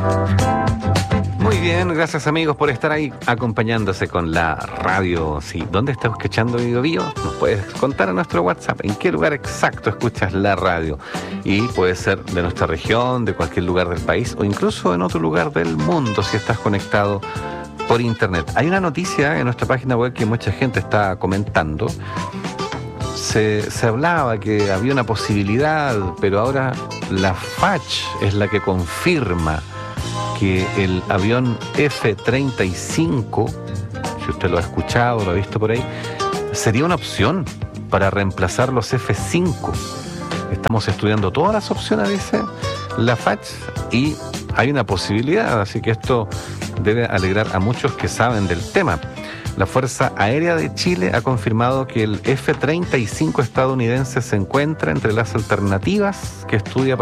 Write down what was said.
Muy bien, gracias amigos por estar ahí acompañándose con la radio. Sí, ¿dónde estás escuchando Bio Bio? Nos puedes contar a nuestro WhatsApp en qué lugar exacto escuchas la radio. Y puede ser de nuestra región, de cualquier lugar del país o incluso en otro lugar del mundo si estás conectado por internet. Hay una noticia en nuestra página web que mucha gente está comentando. Se hablaba que había una posibilidad, pero ahora la FACH es la que confirma que el avión F-35, si usted lo ha escuchado, lo ha visto por ahí, sería una opción para reemplazar los F-5. Estamos estudiando todas las opciones, dice la FACH, y hay una posibilidad, así que esto debe alegrar a muchos que saben del tema. La Fuerza Aérea de Chile ha confirmado que el F-35 estadounidense se encuentra entre las alternativas que estudia